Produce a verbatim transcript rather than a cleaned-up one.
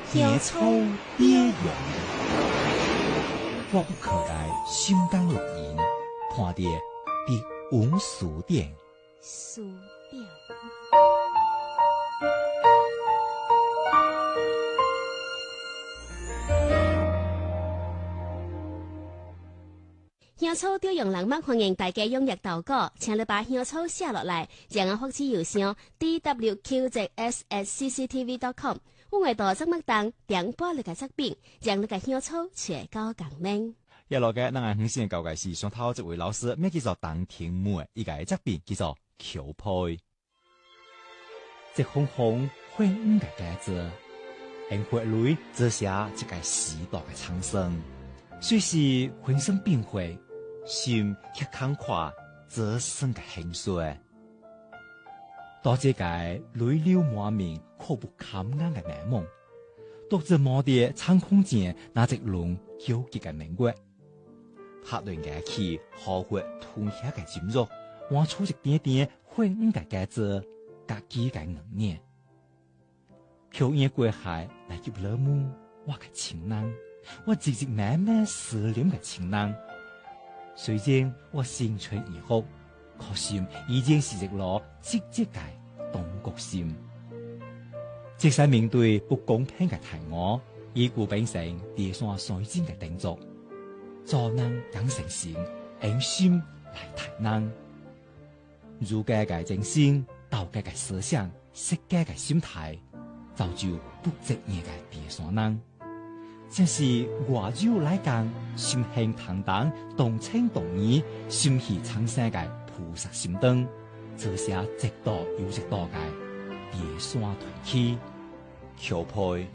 野草蝶用，我不可来心甘乐意，看得的无数点。 数点。香草调用人们欢迎大家踊跃投稿，请你把香草写落来，然后发起邮箱 d w q z s at c c t v dot com。我会到这么当点播你嘅作品，让你嘅香草全高更名。 一路嘅，咱系很新嘅教界是上头这位老师，咩叫做当天母嘅，伊个作品叫做裘配。 这红红灰五嘅架子，红花蕊则写一个时代嘅苍生，虽是浑身变化，心却慷慨，则生嘅兴衰。多这个泪流满面、苦不堪言嘅美梦，独自摸伫苍空间那一轮纠结嘅明月，黑乱嘅气，好血吞下嘅金肉，挖出一点点灰黄嘅架子，甲几嘅硬面。飘逸过海来入了梦，我嘅情人，我直直慢慢思念嘅情人。虽然我青春已哭，可心已经是一落积极嘅动国心。即使面对不公平嘅题目，以故变成第三水晶嘅定作，做人讲诚信，用心来提人。儒家嘅精神，道家嘅思想，释家嘅心态，造就不职业嘅第三人。正是外柔来讲，心胸坦荡，动情动义，心系苍生嘅菩萨心灯，这些直道有直道嘅第三团体， 裘配。